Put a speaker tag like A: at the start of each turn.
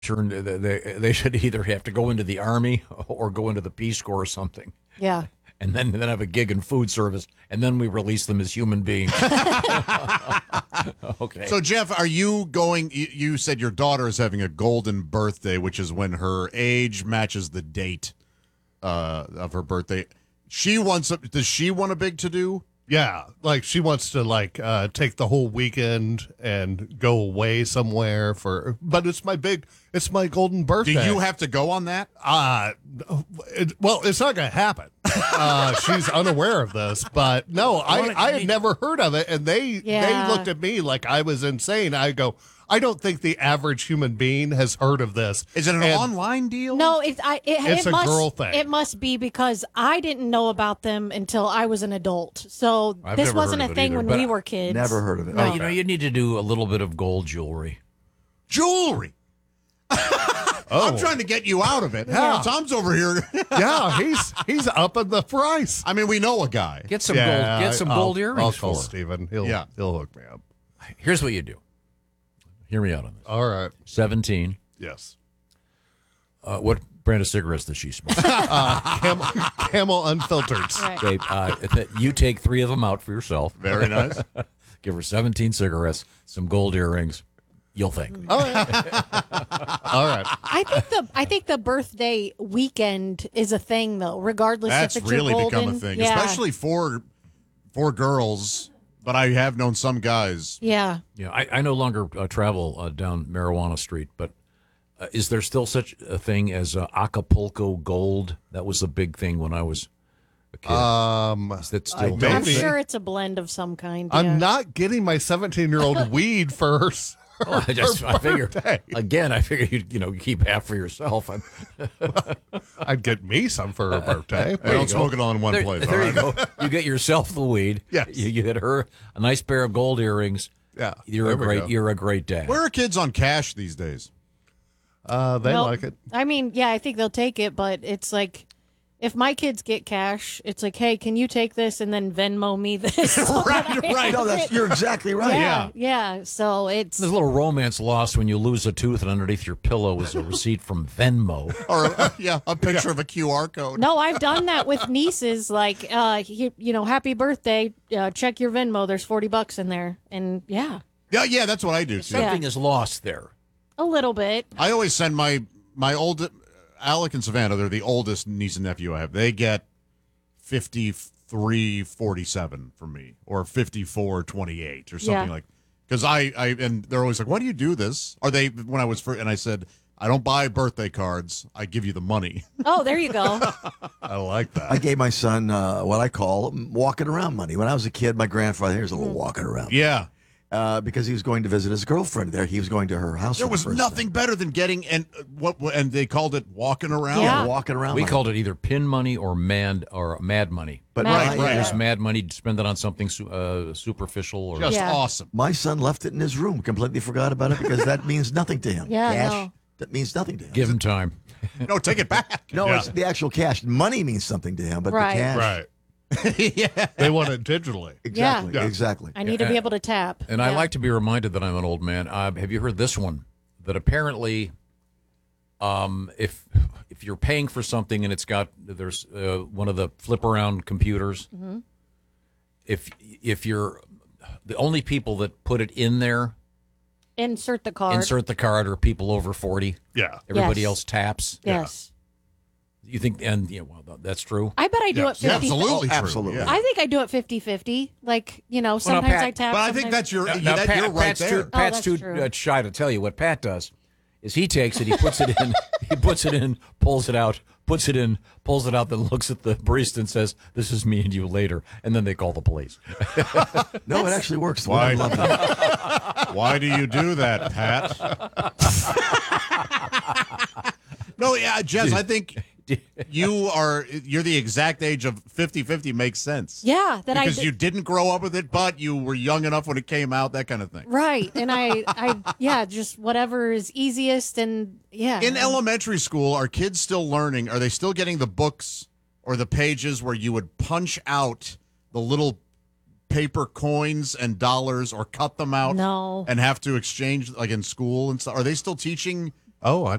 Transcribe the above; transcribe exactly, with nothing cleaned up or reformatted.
A: sure they, they should either have to go into the Army or go into the Peace Corps or something.
B: Yeah.
A: And then, then have a gig in food service, and then we release them as human beings. Okay.
C: So, Jeff, are you going? You, you said your daughter is having a golden birthday, which is when her age matches the date uh, of her birthday. She wants. A, does she want a big to do?
D: Yeah, like she wants to like uh, take the whole weekend and go away somewhere for. But it's my big, it's my golden birthday.
C: Do you have to go on that?
D: Uh, it, well, it's not going to happen. Uh, she's unaware of this, but no, I, I had never heard of it, and they
B: Yeah.
D: they looked at me like I was insane. I go, I don't think the average human being has heard of this.
C: Is it an
D: And
C: online deal?
B: No, it's I. It,
D: It's
B: it
D: a
B: must,
D: girl thing.
B: It must be because I didn't know about them until I was an adult. So
A: I've
B: this
A: never
B: wasn't
A: heard
B: a
A: of it
B: thing
A: either,
B: when
A: but
B: we were kids.
E: Never heard of it.
B: No.
A: Uh, you know, you need to do a little bit of gold jewelry.
C: Jewelry.
D: Oh.
C: I'm trying to get you out of it.
D: Yeah.
C: Hell, Tom's over here.
D: yeah, he's he's up in the price.
C: I mean, we know a guy.
A: Get some
D: yeah,
A: gold. Get some
D: I'll-
A: gold
D: I'll
A: earrings
D: call
A: for her.
D: Steven. He'll
C: Yeah.
D: he'll hook me up.
A: Here's what you do. Hear me out on this.
D: All right.
A: Seventeen.
D: Yes.
A: Uh, what brand of cigarettes does she smoke?
D: Camel, camel unfiltered.
B: Right.
A: Okay, uh, th- you take three of them out for yourself.
C: Very nice.
A: Give her seventeen cigarettes, some gold earrings. You'll thank me.
D: All right. All right.
B: I think the I think the birthday weekend is a thing though, regardless
C: That's
B: if it's
C: really
B: your
C: become
B: golden.
C: a thing,
B: Yeah.
C: especially for for girls. But I have known some guys.
B: Yeah.
A: Yeah, I, I no longer uh, travel uh, down Marijuana Street, but uh, is there still such a thing as uh, Acapulco Gold? That was a big thing when I was a kid.
D: Um,
A: is that
D: I
A: still?
D: don't
B: I'm
D: Maybe.
B: sure it's a blend of some kind.
D: I'm
B: yeah.
D: not getting my seventeen-year-old weed for her.
A: Oh, I just I figured
D: birthday.
A: again. I figured you'd you know keep half for yourself. I'm,
D: I'd get me some for her birthday.
C: I don't smoke it all in one
A: there,
C: place.
A: there
C: all
A: you
C: right?
A: go. You get yourself the weed.
D: Yes.
A: You, you get her a nice pair of gold earrings.
D: Yeah,
A: You're
D: there
A: a
D: we
A: great.
D: go.
A: You're a great dad.
C: Where are kids on cash these days?
D: Uh, they
B: Well,
D: like it.
B: I mean, yeah, I think they'll take it, but it's like if my kids get cash, it's like, hey, can you take this and then Venmo me this?
C: Right, right.
E: No, that's you're exactly right.
B: Yeah, yeah. So it's
A: There's a little romance lost when you lose a tooth and underneath your pillow is a receipt from Venmo.
C: Or uh, yeah, a picture of a Q R code.
B: no, I've done that with nieces. Like, uh, you, you know, happy birthday. Uh, check your Venmo. There's forty bucks in there, and yeah,
C: Yeah, yeah, that's what I do too.
A: Something is lost there.
B: a little bit.
C: I always send my my old Alec and Savannah. They're the oldest niece and nephew I have. They get fifty three forty seven from me, or fifty four twenty eight, or something
B: Yeah.
C: like. Because I I and they're always like, "Why do you do this?" Or they when I was for and I said, "I don't buy birthday cards. I give you the money."
B: Oh, there you go.
D: I like that.
E: I gave my son uh, what I call walking around money. When I was a kid, my grandfather, here's a little walking around.
C: Yeah,
E: Uh, because he was going to visit his girlfriend there. He was going to her house.
C: there
E: for the
C: was
E: first
C: nothing better than getting and uh, what and they called it walking around.
B: Yeah.
E: time. Walking around.
A: We
E: money.
A: called it either pin money or mad or mad money.
E: But
B: Mad
E: my,
B: money.
C: Right,
A: Just mad money, spend it on something su- uh, superficial or
C: Just
B: Yeah.
C: awesome.
E: my son left it in his room. Completely forgot about it because that means nothing to him.
B: Yeah,
E: Cash,
B: no.
E: that means nothing to him.
A: give him time.
C: No, take it back.
E: no,
D: Yeah.
E: it's the actual cash. Money means something to him, but
B: Right.
E: the cash.
D: Right.
C: Yeah.
D: They want it digitally.
E: Exactly.
D: Yeah.
E: Exactly.
B: I need to be able to tap.
A: And I
B: Yeah.
A: like to be reminded that I'm an old man. Uh, have you heard this one? That apparently, um, if if you're paying for something and it's got there's uh, one of the flip around computers,
B: Mm-hmm.
A: if if you're the only people that put it in there,
B: insert the card.
A: insert the card, are people over forty.
D: Yeah.
A: Everybody
B: Yes.
A: else taps.
B: Yes.
A: You think, and you know, well, that's true.
B: I bet I do
D: Yeah.
B: it fifty.
C: Yeah, absolutely true.
E: absolutely.
C: Yeah.
B: I think I do it fifty-fifty. Like, you know,
A: Well, now,
B: sometimes
A: Pat-
B: I tap.
C: But I think
B: sometimes-
C: that's your
A: Now,
C: yeah,
A: now,
C: that,
A: Pat-
C: you're right
A: Pat's
C: there.
A: too, Pat's
B: that's
A: too
B: true.
A: uh, shy to tell you what Pat does. Is he takes it, he puts it in, he puts it in, pulls it out, puts it in, pulls it out, then looks at the barista and says, "This is me and you later," and then they call the police.
E: No, it actually works.
C: Why?
E: I love it.
C: Why do you do that, Pat? No, yeah, Jess, I think you are you're the exact age of fifty-fifty makes sense.
B: Yeah, that I
C: Because
B: did-
C: you didn't grow up with it, but you were young enough when it came out, that kind of thing.
B: Right. And I, I, yeah, just whatever is easiest. And yeah.
C: In elementary school, are kids still learning? Are they still getting the books or the pages where you would punch out the little paper coins and dollars or cut them out
B: No.
C: and have to exchange like in school and stuff? Are they still teaching
D: Oh, I